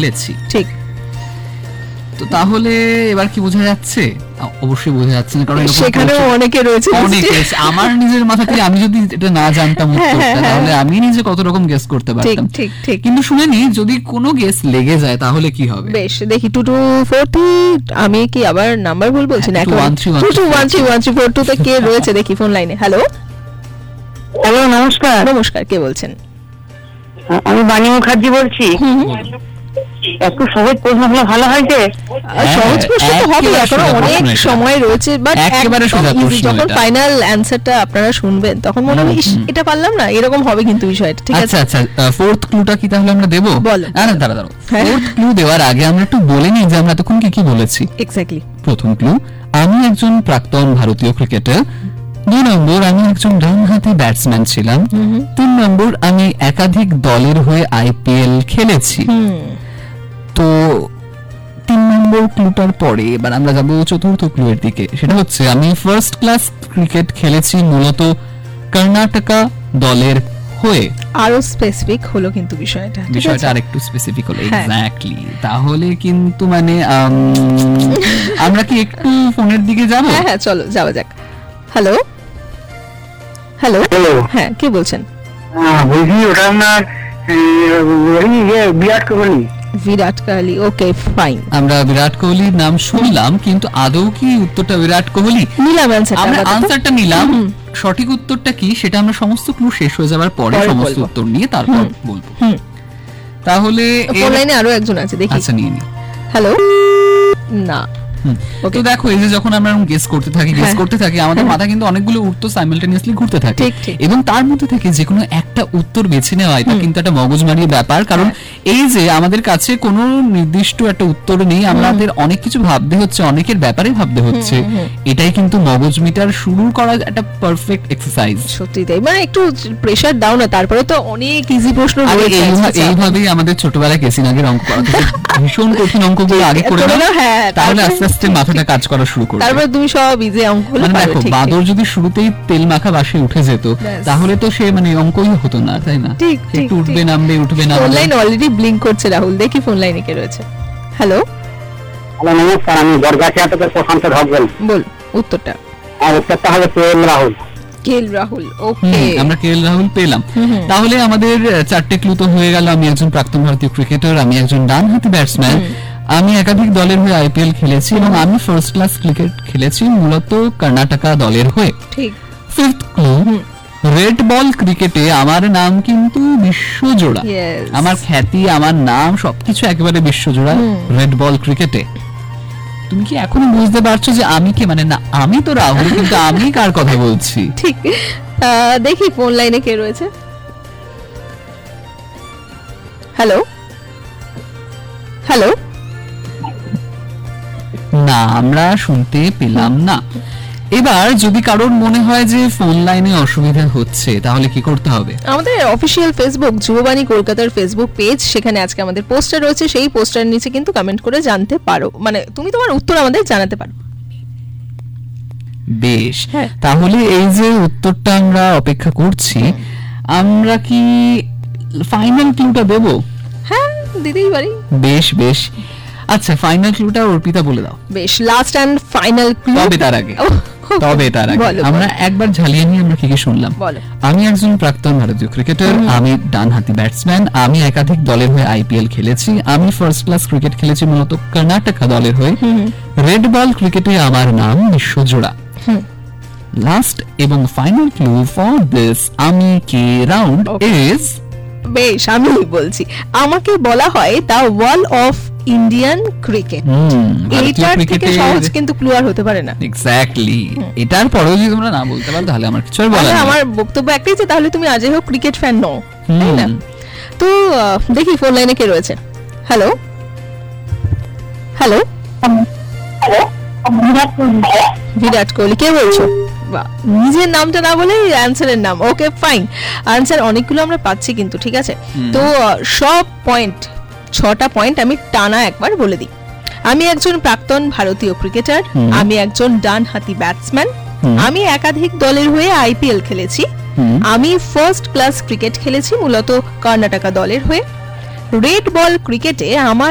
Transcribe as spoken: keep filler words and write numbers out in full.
খেলেছি। ঠিক। তো তাহলে এবার কি বোঝা যাচ্ছে? অবশ্যই বোঝা যাচ্ছে না, কারণ সেখানেও অনেকে রয়েছে। অনেকে রয়েছে। আমার নিজের মাথা থেকে আমি যদি এটা না জানতাম উত্তরটা, তাহলে আমি নিজে কত রকম গেস করতে পারতাম। ঠিক ঠিক। কিন্তু শুনে নি, যদি কোনো গেস লেগে যায় তাহলে কি হবে? বেশ, দেখি টু টু ফোর থ্রি, আমি কি আবার নাম্বার ভুল বলছি না? Two one three one three four two তে কে রয়েছে দেখি ফোন লাইনে। হ্যালো হ্যালো, নমস্কার। নমস্কার, কে বলছেন? আমি বাণী মুখার্জি বলছি। একটু সহজ প্রশ্ন হলে ভালো হয় যে। সহজ প্রশ্ন তো হবে, এখনো অনেক সময় রয়েছে, বাট একেবারে সোজা প্রশ্ন। যখন ফাইনাল অ্যানসারটা আপনারা শুনবেন তখন মনে হবে এটা পারলাম না, এরকম হবে কিন্তু বিষয়টা। ঠিক আছে, আচ্ছা আচ্ছা, ফোর্থ ক্লুটা কি তাহলে আমরা দেব? বলো। আরে দাঁড়া দাঁড়া, ফোর্থ ক্লু দেওয়ার আগে আমরা একটু বলে নিই যে আমরা তখন কি কি বলেছি। এক্স্যাক্টলি। প্রথম ক্লু, আমি একজন প্রাক্তন ভারতীয় ক্রিকেটার। দুই নম্বর, আমি একজন ডানহাতি ব্যাটসম্যান ছিলাম। তিন নম্বর, আমি একাধিক দলের হয়ে আইপিএল খেলেছি। তো তিন নম্বর ক্লুটার পরে এবার আমরা যাবো চতুর্থ ক্লু এর দিকে, সেটা হচ্ছে আমি ফার্স্ট ক্লাস ক্রিকেট খেলেছি মূলত কর্ণাটকা দলের হয়ে। আরো স্পেসিফিক হলো কিন্তু বিষয়টা, বিষয়টা আরেকটু স্পেসিফিক হলো। এক্স্যাক্টলি। তাহলে কিন্তু মানে আমরা কি একটু ফোনের দিকে যাব? হ্যাঁ হ্যাঁ, চলো যাওয়া যাক। হ্যালো হ্যালো, হ্যাঁ কে বলছেন? বলছি ওটা আপনার বিরাট কোহলি। Virat Kohli, okay fine. আমরা বিরাট কোহলির নাম শুনলাম, কিন্তু আদৌ কি উত্তরটা বিরাট কোহলি? নিলাম অ্যানসারটা, আমরা আনসারটা নিলাম। সঠিক উত্তরটা কি সেটা আমরা সমস্ত ক্লু শেষ হয়ে যাবার পরে সমস্ত উত্তর নিয়ে তারপর বলবো। তাহলে ফোন লাইনে আরো একজন আছে, দেখি। আচ্ছা, নিয়ে নি। হ্যালো, না। তো দেখো, এই যে যখন আমরা গেস করতে থাকি গেস করতে থাকি আমাদের মাথা কিন্তু অনেকগুলো উত্তর সাইমালটেনিয়াসলি ঘুরতে থাকে, এবং তার মধ্যে থেকে যে কোনো একটা উত্তর বেছে নেওয়া এটা কিন্তু একটা মগজমারি ব্যাপার। কারণ এই যে আমাদের কাছে কোনো নির্দিষ্ট একটা উত্তর নেই, আমাদের অনেক কিছু ভাবতে হচ্ছে, অনেকের ব্যাপারে ভাবতে হচ্ছে। এটাই কিন্তু মগজমিটার শুরু করা একটা পারফেক্ট এক্সারসাইজ। সত্যি তাই, মানে একটু প্রেসার দাও না, তারপরে তো অনেক ইজি প্রশ্ন রয়েছে। এইভাবেই আমাদের ছোটবেলায় কেসিন আগের অঙ্ক করা ভীষণ কঠিন অঙ্কগুলো আগে করে নাও, তাহলে আস্তে আস্তে মাথাটা কাজ করা শুরু করবে। তারপর তুমি সব ইজি অঙ্কগুলো পারবে। দেখো, বাদর যদি শুরুতেই তেল মাখা বাসে উঠে যেত তাহলে তো সে মানে অঙ্কই হতো না, তাই না? একটু উঠবে নামবে উঠবে নামবে। ফোন লাইন অলরেডি ব্লিঙ্ক করছে রাহুল, দেখি ফোন লাইনে কে রয়েছে। হ্যালো হ্যালো, নমস্কার। আমি বরগাছিয়া থেকে প্রশান্ত ধর বলছি। বল উত্তরটা। আর উত্তরটা হবে কেএল রাহুল। কেএল রাহুল, ওকে। আমরা কেএল রাহুল পেলাম। তাহলে আমাদের চারটে ক্লু তো হয়ে গেল। আমি একজন প্রাক্তন ভারতীয় ক্রিকেটার, আমি একজন ডানহাতি ব্যাটসম্যান, আমি একাধিক দলের হয়ে আইপিএল খেলেছি, এবং আমি ফার্স্ট ক্লাস ক্রিকেট খেলেছি মূলত কর্ণাটকা দলের হয়ে। ঠিক। ফিফথ ক্লু, রেড বল ক্রিকেটে আমার নাম কিন্তু বিশ্বজোড়া। আমার খ্যাতি, আমার নাম সবকিছু একেবারে বিশ্বজোড়া রেড বল ক্রিকেটে। তুমি কি এখনো বুঝতে পারছো যে আমি কি, মানে না আমি তো রাহুল, কিন্তু আমি কার কথা বলছি? ঠিক। দেখি ফোন লাইনে কে রয়েছে। হ্যালো হ্যালো, না আমরা শুনতে পেলাম না। এবার যদি কারোর মনে হয় যে ফোন লাইনে অসুবিধা হচ্ছে তাহলে কি করতে হবে? আমাদের অফিশিয়াল ফেসবুক যুববাণী কলকাতার ফেসবুক পেজ, সেখানে আজকে আমাদের পোস্টার রয়েছে, সেই পোস্টার নিচে কিন্তু কমেন্ট করে জানতে পারো, মানে তুমি তোমার উত্তর আমাদের জানাতে পারো। বেশ, তাহলে এই যে উত্তরটা আমরা অপেক্ষা করছি, আমরা কি ফাইনাল ক্লুটা দেব? হ্যাঁ, দিতেই পারি। বেশ বেশ, আচ্ছা ফাইনাল ক্লুটা অর্পিতা বলে দাও। বেশ, লাস্ট এন্ড ফাইনাল ক্লু। তবে তার আগে তবে তার আগে আমরা একবার ঝালিয়ে নিয়ে আমরা কি কি শুনলাম। আমি একজন প্রাক্তন ভারতীয় ক্রিকেটার, আমি ডানহাতি ব্যাটসম্যান, আমি একাধিক দলের হয়ে আইপিএল খেলেছি, আমি ফার্স্ট ক্লাস ক্রিকেট খেলেছি মূলত কর্ণাটকা দলের হয়ে, রেড বল ক্রিকেটে আমার নাম বিশ্বজোড়া। লাস্ট এবং ফাইনাল ক্লু ফর দিস আমি কে রাউন্ড ইজ, বেশ আমি বলছি, আমাকে বলা হয় দা ওয়াল অফ ইন্ডিয়ান ক্রিকেট। এইটার থেকে সহজ কিন্তু ক্লু আর হতে পারে না। এক্স্যাক্টলি। এটার পরেও যদি তোমরা না বলতে পারো তাহলে আমার কিছু আর বলার নেই। আমার বক্তব্য একটাই যে তাহলে তুমি আজই হোক ক্রিকেট ফ্যান নও, তাই না? তো দেখি ফোন লাইনে কে রয়েছে। Hello hello hello, Virat Kohli. কে বলছো? নিজের নামটা না বলে অ্যানসারের নাম। ওকে ফাইন, অ্যানসার অনেকগুলো আমরা পাচ্ছি কিন্তু, ঠিক আছে? তো সব পয়েন্ট, ছটা পয়েন্ট আমি টানা একবার বলে দিই। আমি একজন প্রাক্তন ভারতীয় ক্রিকেটার, আমি একজন ডানহাতি ব্যাটসম্যান, আমি একাধিক দলের হয়ে আইপিএল খেলেছি, আমি ফার্স্ট ক্লাস ক্রিকেট খেলেছি মূলত কর্ণাটকা দলের হয়ে, রেড বল ক্রিকেটে আমার